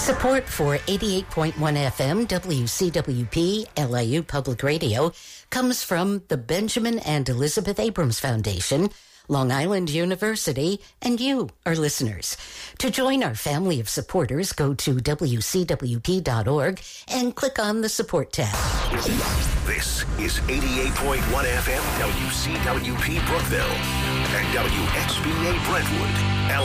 Support for 88.1 FM WCWP LIU Public Radio comes from the Benjamin and Elizabeth Abrams Foundation, Long Island University, and you, our listeners. To join our family of supporters, go to WCWP.org and click on the Support tab. This is 88.1 FM WCWP Brookville and WXBA Brentwood,